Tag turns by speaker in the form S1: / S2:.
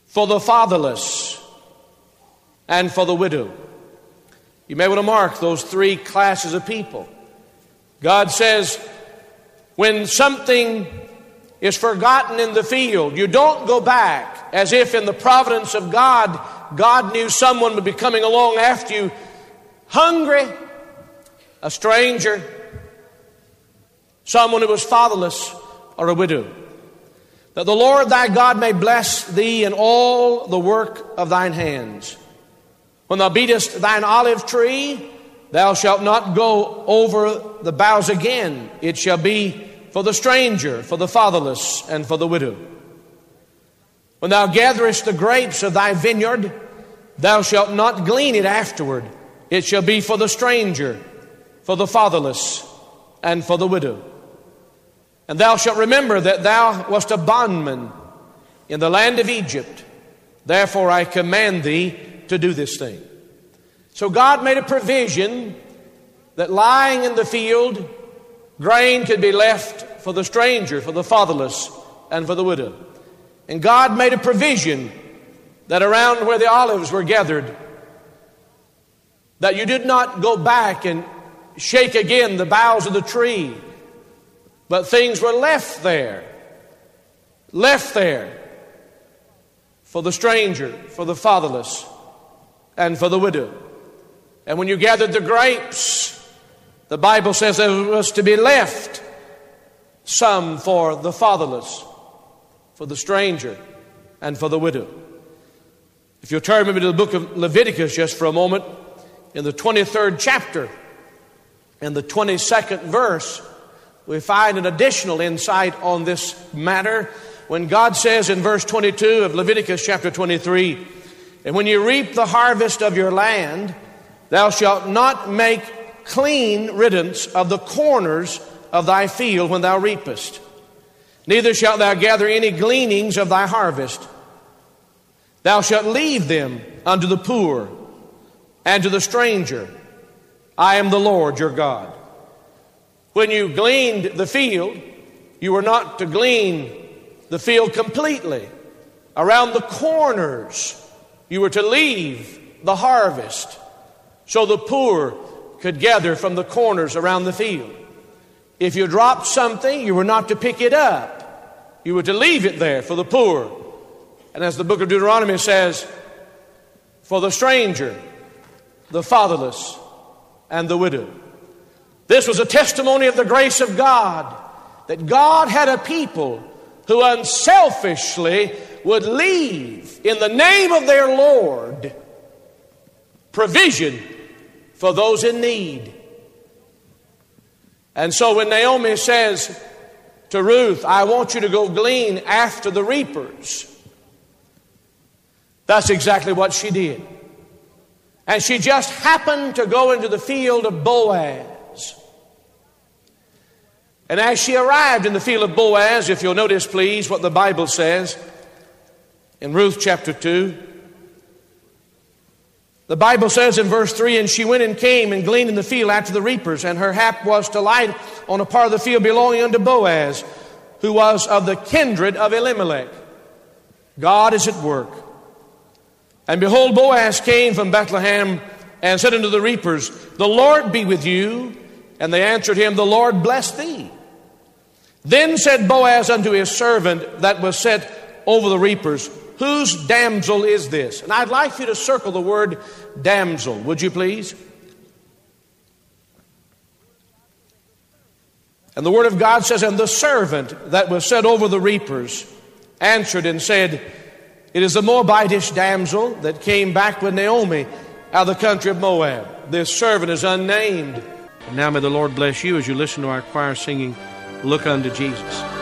S1: for the fatherless, and for the widow. You may want to mark those three classes of people. God says, when something is forgotten in the field, you don't go back as if in the providence of God, God knew someone would be coming along after you, hungry, a stranger, someone who was fatherless, or a widow. That the Lord thy God may bless thee in all the work of thine hands. When thou beatest thine olive tree, thou shalt not go over the boughs again. It shall be for the stranger, for the fatherless, and for the widow. When thou gatherest the grapes of thy vineyard, thou shalt not glean it afterward. It shall be for the stranger, for the fatherless, and for the widow. And thou shalt remember that thou wast a bondman in the land of Egypt. Therefore I command thee to do this thing. So God made a provision that lying in the field, grain could be left for the stranger, for the fatherless, and for the widow. And God made a provision that around where the olives were gathered, that you did not go back and shake again the boughs of the tree, but things were left there for the stranger, for the fatherless, and for the widow. And when you gathered the grapes, the Bible says there was to be left some for the fatherless, for the stranger, and for the widow. If you'll turn with me to the book of Leviticus just for a moment, in the 23rd chapter and the 22nd verse, we find an additional insight on this matter when God says in verse 22 of Leviticus chapter 23, and when you reap the harvest of your land, thou shalt not make clean riddance of the corners of thy field when thou reapest. Neither shalt thou gather any gleanings of thy harvest. Thou shalt leave them unto the poor and to the stranger. I am the Lord your God. When you gleaned the field, you were not to glean the field completely. Around the corners, you were to leave the harvest so the poor could gather from the corners around the field. If you dropped something, you were not to pick it up. You were to leave it there for the poor. And as the book of Deuteronomy says, for the stranger, the fatherless, and the widow. This was a testimony of the grace of God, that God had a people who unselfishly would leave in the name of their Lord provision for those in need. And so when Naomi says to Ruth, I want you to go glean after the reapers, that's exactly what she did. And she just happened to go into the field of Boaz. And as she arrived in the field of Boaz, if you'll notice please what the Bible says in Ruth chapter 2. The Bible says in verse 3, and she went and came and gleaned in the field after the reapers, and her hap was to light on a part of the field belonging unto Boaz, who was of the kindred of Elimelech. God is at work. And behold, Boaz came from Bethlehem and said unto the reapers, the Lord be with you. And they answered him, the Lord bless thee. Then said Boaz unto his servant that was set over the reapers, whose damsel is this? And I'd like you to circle the word damsel, would you please? And the word of God says, and the servant that was set over the reapers answered and said, it is the Moabitish damsel that came back with Naomi out of the country of Moab. This servant is unnamed. And now may the Lord bless you as you listen to our choir singing, Look Unto Jesus.